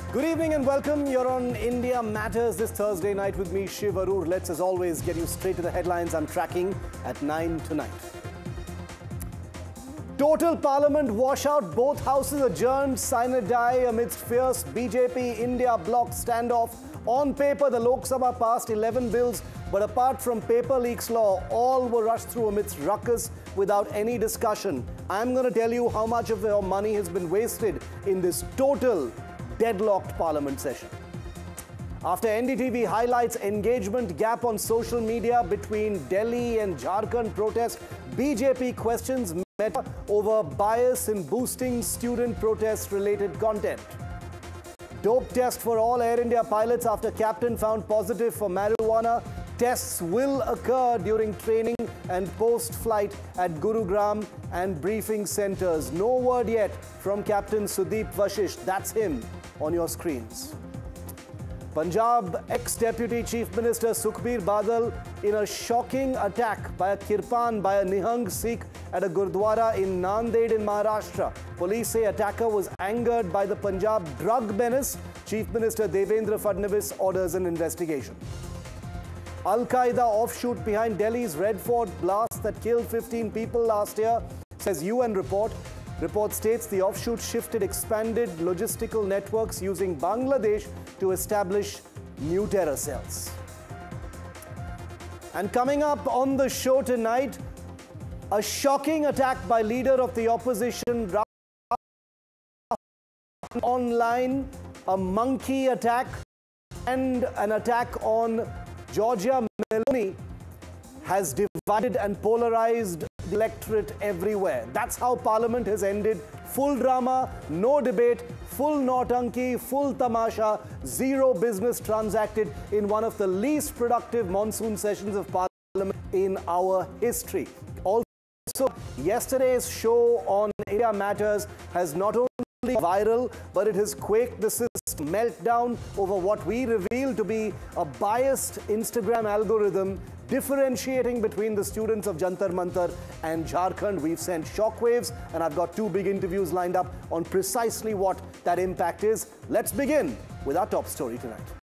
Good evening and welcome. You're on India Matters this Thursday night with me, Shiv Arur. Let's, as always, get you straight to the headlines I'm tracking at 9 tonight. Total Parliament washout, both houses adjourned, sine die amidst fierce BJP India bloc standoff. On paper, the Lok Sabha passed 11 bills, but apart from paper leaks law, all were rushed through amidst ruckus without any discussion. I'm going to tell you how much of your money has been wasted in this total deadlocked Parliament session. After NDTV highlights engagement gap on social media between Delhi and Jharkhand protest, BJP questions Meta over bias in boosting student protest-related content. Dope test for all Air India pilots after captain found positive for marijuana. Tests will occur during training and post-flight at Gurugram and briefing centres. No word yet from Captain Sudeep Vashish. That's him on your screens. Punjab ex-Deputy Chief Minister Sukhbir Badal in a shocking attack by a kirpan by a Nihang Sikh at a Gurdwara in Nanded in Maharashtra. Police say attacker was angered by the Punjab drug menace. Chief Minister Devendra Fadnavis orders an investigation. Al-Qaeda offshoot behind Delhi's Red Fort blast that killed 15 people last year, says UN report. Report states the offshoot shifted expanded logistical networks using Bangladesh to establish new terror cells. And coming up on the show tonight, a shocking attack by leader of the opposition online, a monkey attack, and an attack on Georgia Meloni has divided and polarized the electorate everywhere. That's how Parliament has ended. Full drama, no debate, full nautanki, full tamasha, zero business transacted in one of the least productive monsoon sessions of Parliament in our history. Also, yesterday's show on India Matters has not only viral, but it has quaked the system. Meltdown over what we revealed to be a biased Instagram algorithm differentiating between the students of Jantar Mantar and Jharkhand. We've sent shockwaves, and I've got two big interviews lined up on precisely what that impact is. Let's begin with our top story tonight.